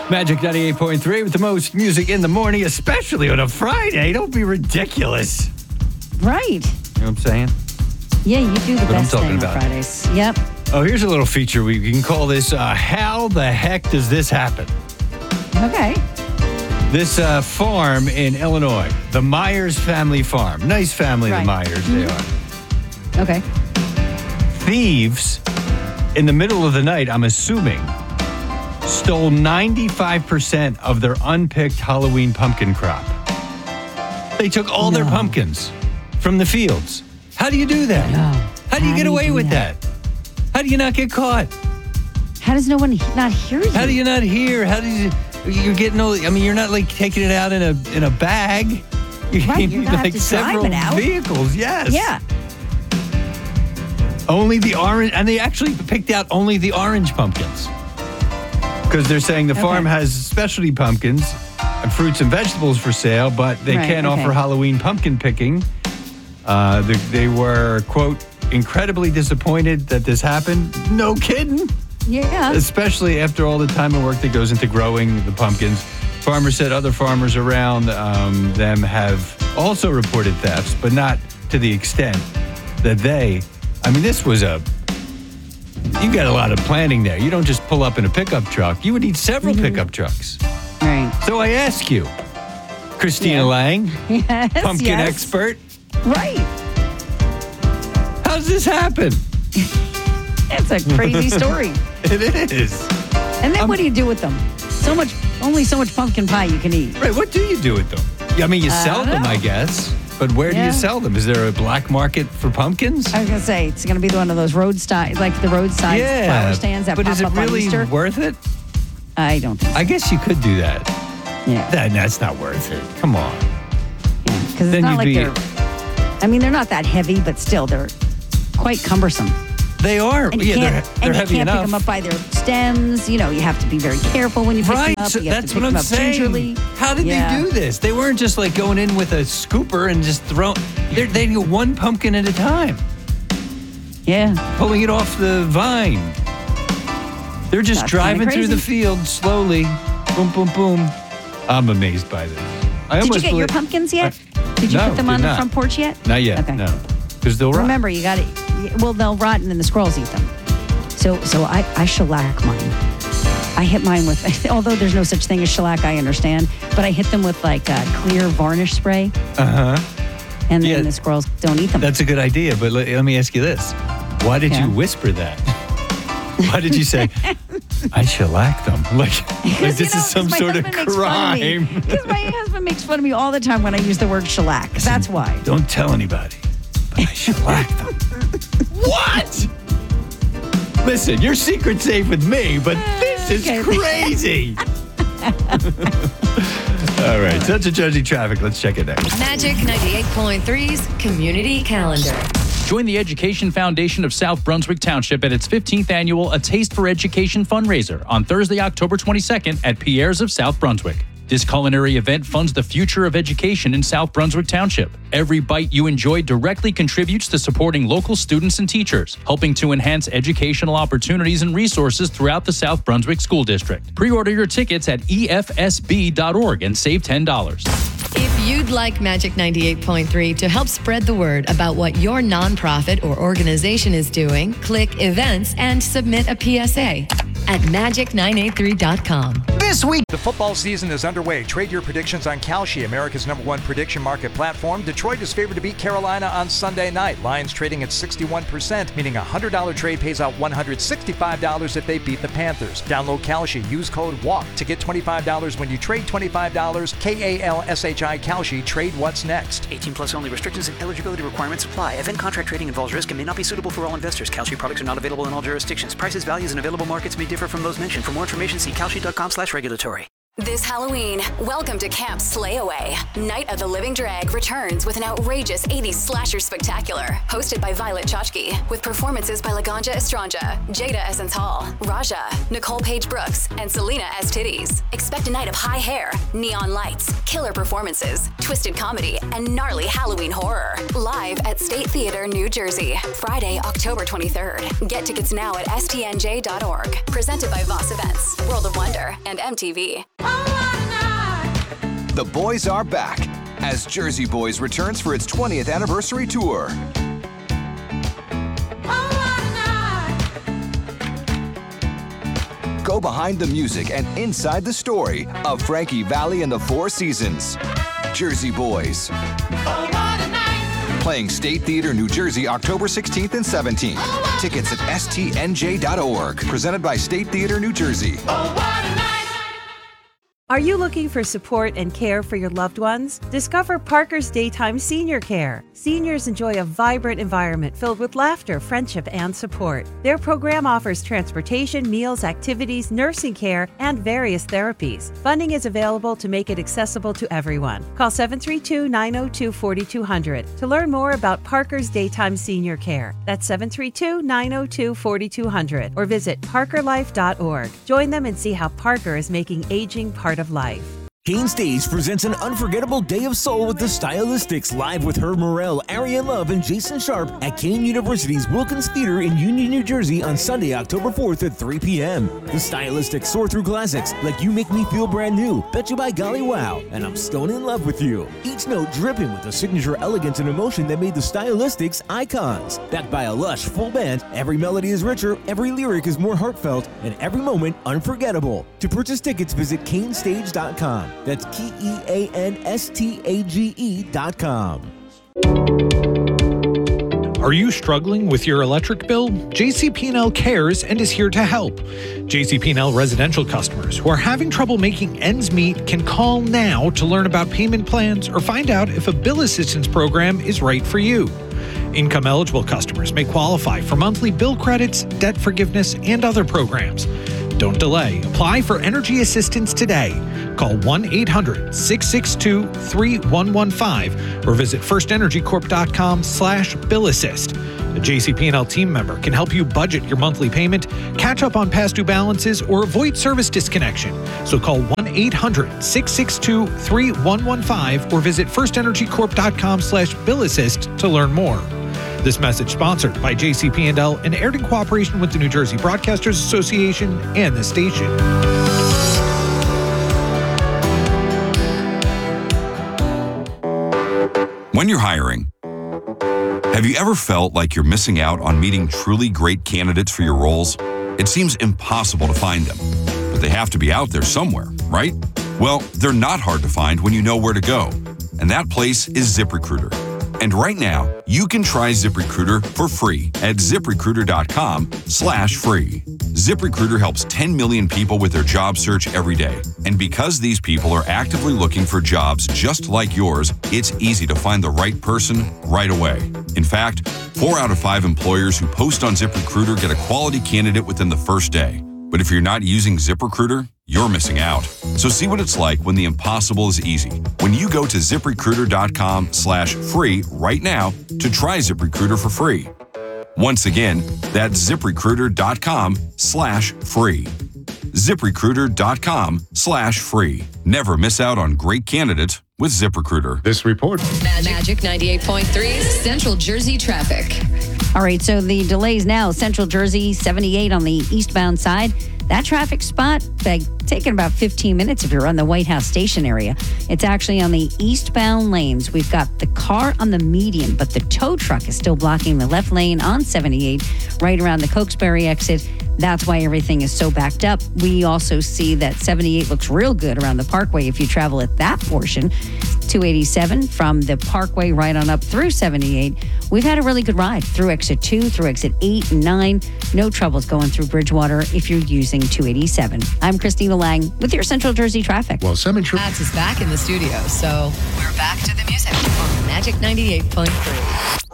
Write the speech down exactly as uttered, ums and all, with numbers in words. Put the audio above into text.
Magic ninety-eight point three with the most music in the morning, especially on a Friday. Don't be ridiculous. Right. You know what I'm saying? Yeah, you do the What I'm best talking thing about. on Fridays. Yep. Oh, here's a little feature. We can call this, uh, How the Heck Does This Happen? Okay. This uh, farm in Illinois, the Myers family farm. Nice family, Right. the Myers, they are. Okay. Thieves, in the middle of the night, I'm assuming, stole ninety-five percent of their unpicked Halloween pumpkin crop. They took all their No. pumpkins from the fields. How do you do that? No. How do you How get do you away do with that? that? How do you not get caught? How does no one he- not hear you? How do you not hear? How do you? You're getting all. I mean, you're not like taking it out in a in a bag. Right, you're gonna have like to drive several it out. vehicles. Yes. Yeah. Only the orange, and they actually picked out only the orange pumpkins because they're saying the farm Okay. has specialty pumpkins and fruits and vegetables for sale, but they Right, can't okay. offer Halloween pumpkin picking. Uh, they, they were, quote, incredibly disappointed that this happened. No kidding. Yeah. Especially after all the time and work that goes into growing the pumpkins. Farmers said other farmers around um, them have also reported thefts, but not to the extent that they. I mean, this was a. You got a lot of planning there. You don't just pull up in a pickup truck. You would need several Mm-hmm. pickup trucks. Right. So I ask you, Christina Yeah. Lang, Yes. pumpkin yes. expert, Right. how does this happen? It's a crazy story. It is. And then Um, what do you do with them? So much, only so much pumpkin pie you can eat. Right, what do you do with them? I mean, you I sell don't them, know. I guess. But where do Yeah. you sell them? Is there a black market for pumpkins? I was gonna say it's gonna be one of those roadside, like the roadside flower stands that but pop is it up on really Easter. worth it? I don't think so. I guess you could do that. Yeah. That that's not worth it. Come on. Because it's Then not you'd like be- they're. I mean, they're not that heavy, but still, they're quite cumbersome. They are. And you yeah, they're, can't, they're and you heavy can't enough. pick them up by their stems. You know, you have to be very careful when you pick Right, them up. so You have that's to pick what I'm them up saying. gingerly. How did Yeah. they do this? They weren't just like going in with a scooper and just throw. They're, they go one pumpkin at a time, Yeah. pulling it off the vine. They're just That's driving kinda through the crazy. field slowly. Boom, boom, boom. I'm amazed by this. I Did you almost get your believe- pumpkins yet? Did you no, put them did on the not. front porch yet? Not yet. Okay. No, because they'll rot. Remember, you got to. Well, they'll rot and then the squirrels eat them. So, so I, I shellac mine. I hit mine with, although there's no such thing as shellac, I understand, but I hit them with like a clear varnish spray, Uh huh. and then Yeah. the squirrels don't eat them. That's a good idea, but let, let me ask you this: why did Yeah. you whisper that? Why did you say, "I shellac them"? Like, like this is some sort of crime. Because my husband makes fun of me all the time when I use the word shellac. That's why. Don't tell anybody, but I shellac them. What? Listen, your secret's safe with me, but this is Okay. crazy. All right, such a judgy traffic. Let's check it next. Magic ninety-eight point three's Community Calendar. Join the Education Foundation of South Brunswick Township at its fifteenth annual A Taste for Education fundraiser on Thursday, October twenty-second at Pierre's of South Brunswick. This culinary event funds the future of education in South Brunswick Township. Every bite you enjoy directly contributes to supporting local students and teachers, helping to enhance educational opportunities and resources throughout the South Brunswick School District. Pre-order your tickets at E F S B dot org and save ten dollars. If you'd like Magic ninety-eight point three to help spread the word about what your nonprofit or organization is doing, click Events and submit a P S A at magic nine eight three dot com. This week, the football season is underway. Trade your predictions on Kalshi, America's number one prediction market platform. Detroit is favored to beat Carolina on Sunday night. Lions trading at sixty-one percent, meaning a one hundred dollars trade pays out one hundred sixty-five dollars if they beat the Panthers. Download Kalshi. Use code WALK to get twenty-five dollars when you trade twenty-five dollars. K A L S H I Kalshi. Trade what's next. eighteen plus only. Restrictions and eligibility requirements apply. Event contract trading involves risk and may not be suitable for all investors. Kalshi products are not available in all jurisdictions. Prices, values, and available markets may differ from those mentioned. For more information, see kalshi dot com slash regulatory. This Halloween, welcome to Camp Slayaway. Night of the Living Drag returns with an outrageous eighties slasher spectacular, hosted by Violet Chachki, with performances by Laganja Estranja, Jada Essence Hall, Raja, Nicole Page Brooks, and Selena S. Titties. Expect a night of high hair, neon lights, killer performances, twisted comedy, and gnarly Halloween horror. Live at State Theater, New Jersey, Friday, October twenty-third. Get tickets now at S T N J dot org. Presented by Voss Events, World of Wonder, and M T V. The boys are back as Jersey Boys returns for its twentieth anniversary tour. Go behind the music and inside the story of Frankie Valli and the Four Seasons. Jersey Boys. Playing State Theater, New Jersey, October sixteenth and seventeenth. Tickets at S T N J dot org. Presented by State Theater, New Jersey. Are you looking for support and care for your loved ones? Discover Parker's Daytime Senior Care. Seniors enjoy a vibrant environment filled with laughter, friendship, and support. Their program offers transportation, meals, activities, nursing care, and various therapies. Funding is available to make it accessible to everyone. Call seven three two, nine zero two, four two zero zero to learn more about Parker's Daytime Senior Care. That's seven three two, nine zero two, four two zero zero or visit parker life dot org. Join them and see how Parker is making aging part of life. Kane Stage presents an unforgettable day of soul with the Stylistics, live with Herb Morrell, Ariane Love, and Jason Sharp at Kane University's Wilkins Theater in Union, New Jersey on Sunday, October fourth at three p.m. The Stylistics soar through classics like You Make Me Feel Brand New, Bet You By Golly Wow, and I'm Stone in Love With You. Each note dripping with the signature elegance and emotion that made the Stylistics icons. Backed by a lush, full band, every melody is richer, every lyric is more heartfelt, and every moment unforgettable. To purchase tickets, visit Kane Stage dot com. That's K E A N S T A G E dot com. Are you struggling with your electric bill? J C P and L cares and is here to help. J C P and L residential customers who are having trouble making ends meet can call now to learn about payment plans or find out if a bill assistance program is right for you. Income eligible customers may qualify for monthly bill credits, debt forgiveness, and other programs. Don't delay. Apply for energy assistance today. Call one eight hundred, six six two, three one one five or visit first energy corp dot com slash bill assist. A J C P and L team member can help you budget your monthly payment, catch up on past due balances, or avoid service disconnection. So call one eight hundred, six six two, three one one five or visit first energy corp dot com slash bill assist to learn more. This message sponsored by J C P and L and aired in cooperation with the New Jersey Broadcasters Association and the station. When you're hiring, have you ever felt like you're missing out on meeting truly great candidates for your roles? It seems impossible to find them, but they have to be out there somewhere, right? Well, they're not hard to find when you know where to go, and that place is ZipRecruiter. And right now, you can try ZipRecruiter for free at ZipRecruiter.com slash free. ZipRecruiter helps ten million people with their job search every day. And because these people are actively looking for jobs just like yours, it's easy to find the right person right away. In fact, four out of five employers who post on ZipRecruiter get a quality candidate within the first day. But if you're not using ZipRecruiter, you're missing out. So see what it's like when the impossible is easy. When you go to ZipRecruiter.com slash free right now to try ZipRecruiter for free. Once again, that's ZipRecruiter.com slash free. ZipRecruiter.com slash free. Never miss out on great candidates with ZipRecruiter. This report. Magic ninety-eight point three Central Jersey traffic. All right, so the delays now, Central Jersey, seventy-eight on the eastbound side. That traffic spot, like, taking about fifteen minutes if you're on the White House Station area. It's actually on the eastbound lanes. We've got the car on the median, but the tow truck is still blocking the left lane on seventy-eight, right around the Cokesbury exit. That's why everything is so backed up. We also see that seventy-eight looks real good around the Parkway if you travel at that portion. two eighty-seven from the Parkway right on up through seventy-eight. We've had a really good ride through exit two, through exit eight and nine. No troubles going through Bridgewater if you're using two eighty-seven. I'm Christina Lang with your Central Jersey traffic. Well, Cemetery. Matt is back in the studio, so we're back to the music on Magic ninety-eight point three.